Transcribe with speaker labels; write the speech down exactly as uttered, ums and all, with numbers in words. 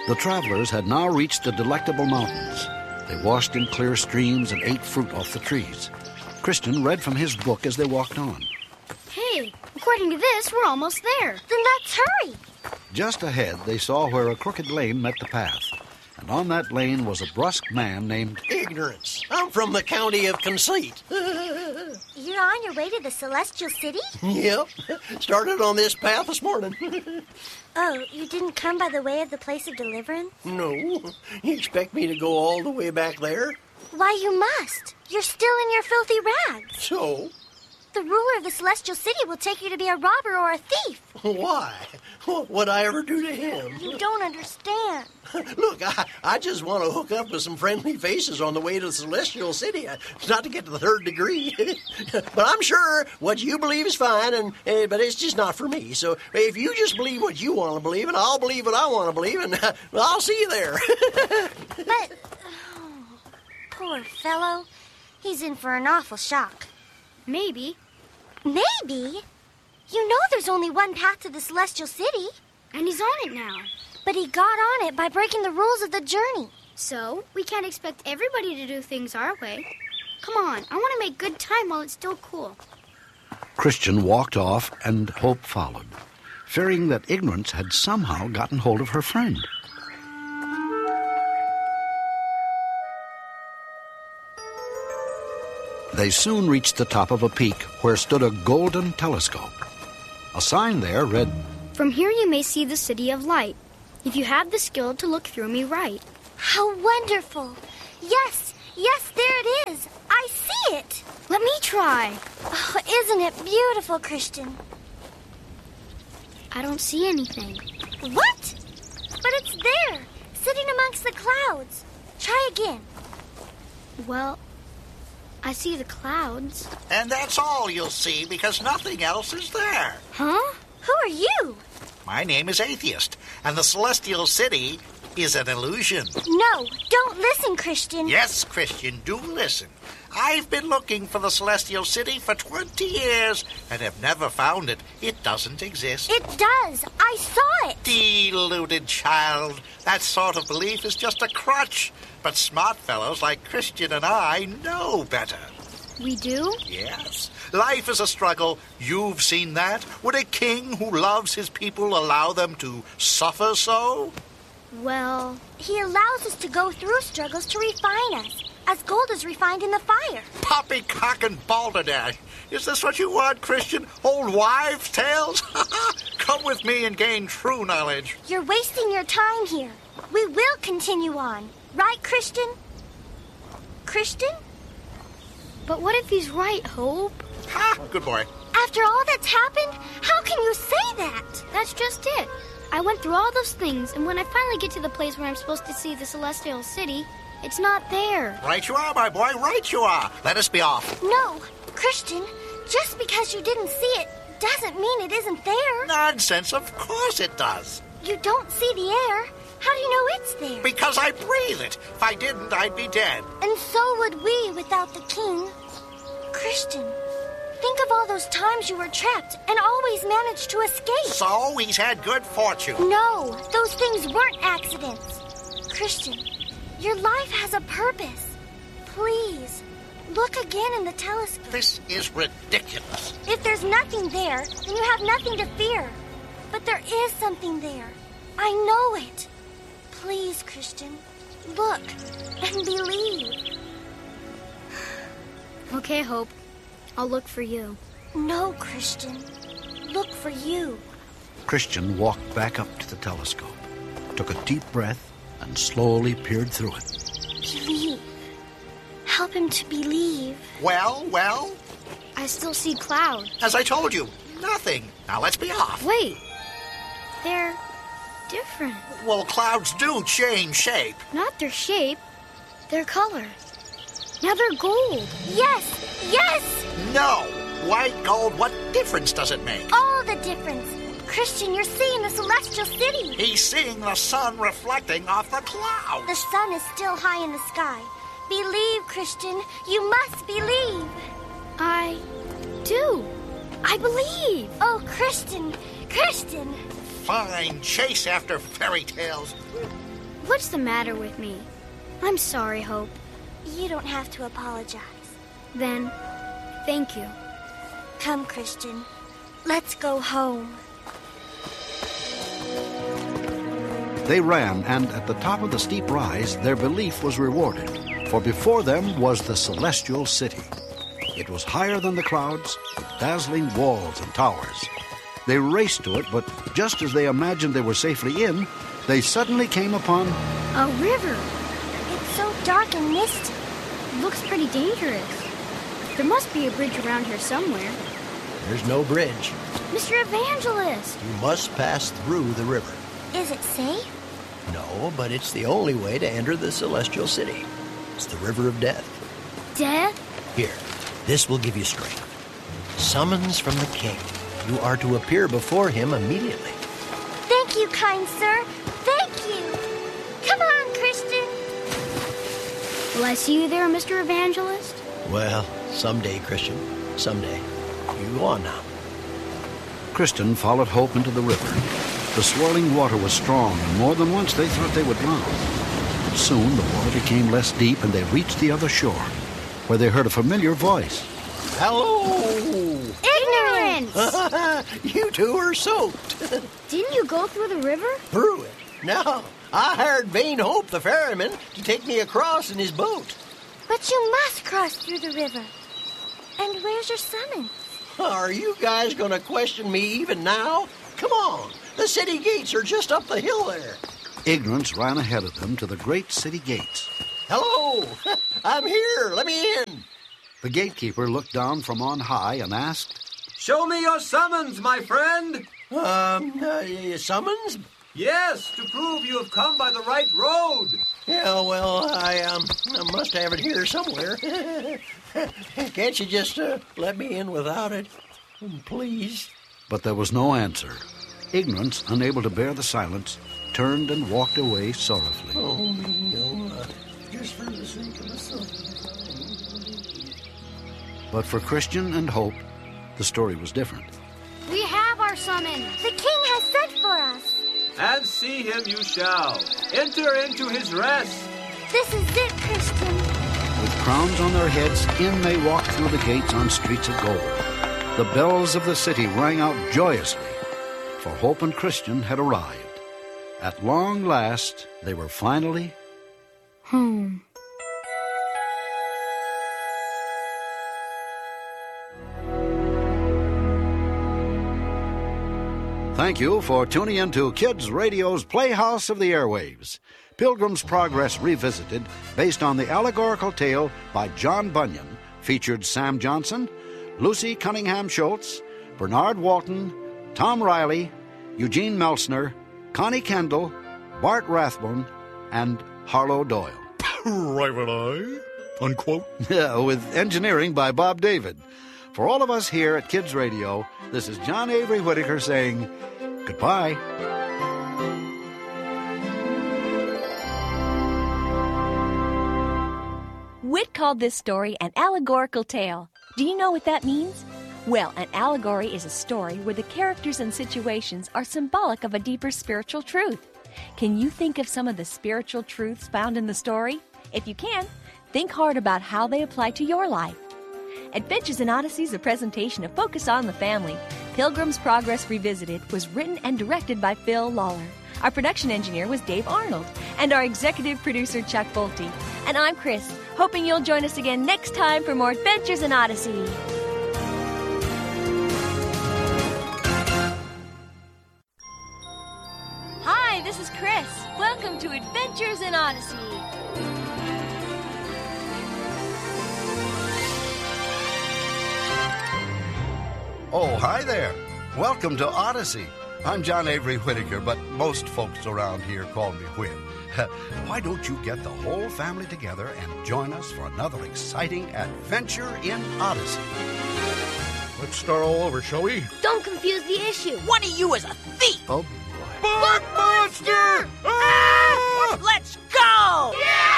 Speaker 1: The travelers had now reached the Delectable Mountains. They washed in clear streams and ate fruit off the trees. Christian read from his book as they walked on.
Speaker 2: Hey, according to this, we're almost there.
Speaker 3: Then let's hurry.
Speaker 1: Just ahead, they saw where a crooked lane met the path. And on that lane was a brusque man named
Speaker 4: Ignorance. I'm from the county of Conceit.
Speaker 3: You're on your way to the Celestial City?
Speaker 4: Yep. Started on this path this morning.
Speaker 3: Oh, you didn't come by the way of the place of deliverance?
Speaker 4: No. You expect me to go all the way back there?
Speaker 3: Why, you must. You're still in your filthy rags.
Speaker 4: So?
Speaker 3: The ruler of the Celestial City will take you to be a robber or a thief.
Speaker 4: Why? What would I ever do to him?
Speaker 3: You don't understand.
Speaker 4: Look, I, I just want to hook up with some friendly faces on the way to the Celestial City. It's not to get to the third degree. But I'm sure what you believe is fine, and uh, but it's just not for me. So if you just believe what you want to believe, and I'll believe what I want to believe, and uh, I'll see you there.
Speaker 3: But, oh, poor fellow. He's in for an awful shock.
Speaker 2: Maybe.
Speaker 3: Maybe? You know there's only one path to the Celestial City.
Speaker 2: And he's on it now.
Speaker 3: But he got on it by breaking the rules of the journey.
Speaker 2: So, we can't expect everybody to do things our way. Come on, I want to make good time while it's still cool.
Speaker 1: Christian walked off, and Hope followed, fearing that Ignorance had somehow gotten hold of her friend. They soon reached the top of a peak where stood a golden telescope. A sign there read,
Speaker 2: "From here you may see the City of Light, if you have the skill to look through me right."
Speaker 3: How wonderful! Yes, yes, there it is. I see it.
Speaker 2: Let me try.
Speaker 3: Oh, isn't it beautiful, Christian?
Speaker 2: I don't see anything.
Speaker 3: What? But it's there, sitting amongst the clouds. Try again.
Speaker 2: Well, I see the clouds.
Speaker 5: And that's all you'll see, because nothing else is there.
Speaker 2: Huh?
Speaker 3: Who are you?
Speaker 5: My name is Atheist, and the Celestial City is an illusion.
Speaker 3: No, don't listen, Christian.
Speaker 5: Yes, Christian, do listen. I've been looking for the Celestial City for twenty years and have never found it. It doesn't exist.
Speaker 3: It does. I saw it.
Speaker 5: Deluded child. That sort of belief is just a crutch. But smart fellows like Christian and I know better.
Speaker 2: We do?
Speaker 5: Yes. Life is a struggle. You've seen that. Would a king who loves his people allow them to suffer so?
Speaker 2: Well,
Speaker 3: He allows us to go through struggles to refine us, as gold is refined in the fire.
Speaker 5: Poppycock and balderdash. Is this what you want, Christian? Old wives' tales? Come with me and gain true knowledge.
Speaker 3: You're wasting your time here. We will continue on. Right, Christian? Christian?
Speaker 2: but what if he's right, Hope?
Speaker 5: Ha! Good boy.
Speaker 3: After all that's happened, how can you say that?
Speaker 2: That's just it. I went through all those things, and when I finally get to the place where I'm supposed to see the Celestial City, it's not there.
Speaker 5: Right you are, my boy. Right you are. Let us be off.
Speaker 3: No, Christian, just because you didn't see it doesn't mean it isn't there.
Speaker 5: Nonsense. Of course it does.
Speaker 3: You don't see the air. How do you know it's there?
Speaker 5: Because I breathe it. If I didn't, I'd be dead.
Speaker 3: And so would we without the king. Christian, think of all those times you were trapped and always managed to escape.
Speaker 5: So he's had good fortune.
Speaker 3: No, those things weren't accidents. Christian, your life has a purpose. Please, look again in the telescope.
Speaker 5: This is ridiculous.
Speaker 3: If there's nothing there, then you have nothing to fear. But there is something there. I know it. Please, Christian, look and believe.
Speaker 2: Okay, Hope. I'll look for you.
Speaker 3: No, Christian. Look for you.
Speaker 1: Christian walked back up to the telescope, took a deep breath, and slowly peered through it.
Speaker 3: Believe. Help him to believe.
Speaker 5: Well, well,
Speaker 2: I still see clouds.
Speaker 5: as I told you, nothing. Now let's be off.
Speaker 2: Wait. They're different.
Speaker 5: Well, clouds do change shape.
Speaker 2: Not their shape, their color. Now they're gold.
Speaker 3: Yes, yes!
Speaker 5: No. White, gold, what difference does it make?
Speaker 3: All the difference. Christian, you're seeing the Celestial City.
Speaker 5: He's seeing the sun reflecting off the clouds.
Speaker 3: The sun is still high in the sky. Believe, Christian. You must believe.
Speaker 2: I do. I believe.
Speaker 3: Oh, Christian, Christian.
Speaker 5: Fine chase after fairy tales.
Speaker 2: What's the matter with me? I'm sorry, Hope.
Speaker 3: You don't have to apologize.
Speaker 2: Then, thank you.
Speaker 3: Come, Christian. Let's go home.
Speaker 1: They ran, and at the top of the steep rise, their belief was rewarded, for before them was the Celestial City. It was higher than the clouds, with dazzling walls and towers. They raced to it, but just as they imagined they were safely in, they suddenly came upon
Speaker 2: a river.
Speaker 3: It's so dark and misty.
Speaker 2: It looks pretty dangerous. There must be a bridge around here somewhere.
Speaker 4: There's no bridge.
Speaker 2: Mister Evangelist!
Speaker 4: You must pass through the river.
Speaker 3: Is it safe?
Speaker 4: No, but it's the only way to enter the Celestial City. It's the River of Death.
Speaker 2: Death?
Speaker 4: Here, this will give you strength. Summons from the king. You are to appear before him immediately.
Speaker 3: Thank you, kind sir. Thank you. Come on, Christian.
Speaker 2: Will I see you there, Mister Evangelist?
Speaker 4: Well, someday, Christian. Someday. You go on now.
Speaker 1: Christian followed Hope into the river. The swirling water was strong, and more than once they thought they would drown. Soon the water became less deep, and they reached the other shore, where they heard a familiar voice.
Speaker 4: Hello!
Speaker 2: Ignorance!
Speaker 4: You two are soaked.
Speaker 2: Didn't you go through the river?
Speaker 4: Through it? No. I hired Vain Hope, the ferryman, to take me across in his boat.
Speaker 3: But you must cross through the river. And where's your summons?
Speaker 4: Are you guys going to question me even now? Come on. The city gates are just up the hill there.
Speaker 1: Ignorance ran ahead of them to the great city gates.
Speaker 4: Hello. I'm here. Let me in.
Speaker 1: The gatekeeper looked down from on high and asked,
Speaker 6: Show me your summons, my friend.
Speaker 4: Um, uh, summons?
Speaker 6: Yes, to prove you have come by the right road.
Speaker 4: Yeah, well, I, um, I must have it here somewhere. Can't you just uh, let me in without it? Please?
Speaker 1: But there was no answer. Ignorance, unable to bear the silence, turned and walked away sorrowfully.
Speaker 4: Oh, no, uh, just for the sake of the sun.
Speaker 1: But for Christian and Hope, the story was different.
Speaker 2: We have our summons.
Speaker 3: The king has sent for us.
Speaker 6: And see him you shall. Enter into his rest.
Speaker 3: This is it, Christian.
Speaker 1: With crowns on their heads, in they walked through the gates on streets of gold. The bells of the city rang out joyously, for Hope and Christian had arrived. At long last, they were finally
Speaker 2: home.
Speaker 1: Thank you for tuning in to Kids Radio's Playhouse of the Airwaves, Pilgrim's Progress Revisited, based on the allegorical tale by John Bunyan, featured Sam Johnson, Lucy Cunningham Schultz, Bernard Walton, Tom Riley, Eugene Meltzner, Connie Kendall, Bart Rathbone, and Harlow Doyle.
Speaker 5: Private Eye, unquote.
Speaker 1: Yeah, with engineering by Bob David. For all of us here at Kids Radio, this is John Avery Whittaker saying goodbye.
Speaker 7: Whit called this story an allegorical tale. Do you know what that means? Well, an allegory is a story where the characters and situations are symbolic of a deeper spiritual truth. Can you think of some of the spiritual truths found in the story? If you can, think hard about how they apply to your life. Adventures in Odyssey is a presentation of Focus on the Family. Pilgrim's Progress Revisited was written and directed by Phil Lawler. Our production engineer was Dave Arnold, and our executive producer, Chuck Bolte. And I'm Chris, hoping you'll join us again next time for more Adventures in Odyssey. Hi, this is Chris. Welcome to Adventures in Odyssey.
Speaker 1: Oh, hi there. Welcome to Odyssey. I'm John Avery Whittaker, but most folks around here call me Whit. Why don't you get the whole family together and join us for another exciting adventure in Odyssey?
Speaker 5: Let's start all over, shall we?
Speaker 2: Don't confuse the issue.
Speaker 8: One of you is a thief!
Speaker 1: Oh, boy.
Speaker 5: Bug Monster! Ah!
Speaker 8: Let's go!
Speaker 2: Yeah!